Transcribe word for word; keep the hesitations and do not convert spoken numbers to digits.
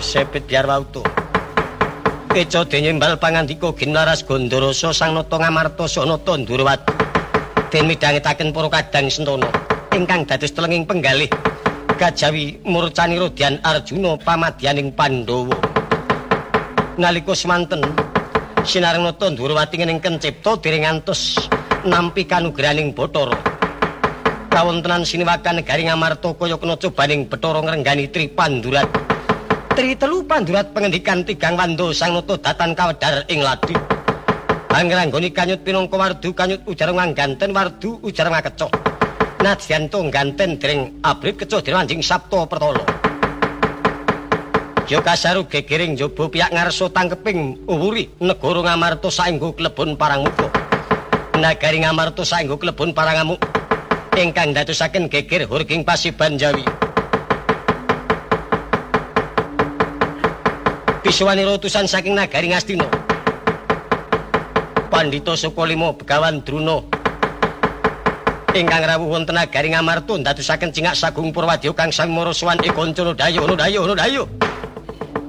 Sepit biar wautu. Keco denyembal pangandika Ginlaras Gandharasa Sang Nata Ngamartasa Nata Ndurwati. Den midhangetaken para kadang sentana ingkang dados telenging penggalih kajawi murcani Rodyan Arjuna pamadyaning Pandhawa. Nalika semanten sinareng Nata Ndurwati ngening kencipta dereng ngantos nampi kanugrahaning Bathara. Kawontenan siniwakan negari Ngamarta kaya kena cobaning Bathara ngrenggani Tripandurat. Tri telu pandurat pengendikan tigang wanda Sang Nata datan kawedhar ing ladi. Angranggoni kanyut pinangka wardu kanyut ujar ngangganten wardu ujar ngakeca. Nadyan to ngganten dereng abrit keca dening Anjing Sapta Pertala. Ya kasaru gegering njaba piyak ngarsa tangkeping uwuri negara Ngamarta saenggo klebon parangmuka. Nagari Ngamarta saenggo klebon parangamuk ingkang dadosaken geger hurking Pasiban Jawi. Biswani utusan saking nagari Ngastina. Pandhita Sukalima Begawan Druna ingkang rawuh wonten nagari Ngamarta dadosaken cingak sagung Purwadya kang sami mara sowan ing Kancana Dayo, Dayo, Dayo.